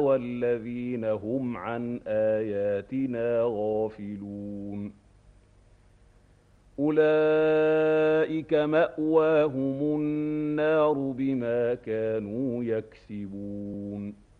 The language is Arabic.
والذين هم عن آياتنا غافلون أولئك مأواهم النار بما كانوا يكسبون